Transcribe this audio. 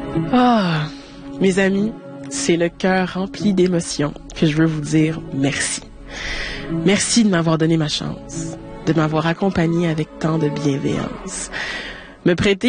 Ah, mes amis, c'est le cœur rempli d'émotions que je veux vous dire merci. Merci de m'avoir donné ma chance, de m'avoir accompagné avec tant de bienveillance. Me prêter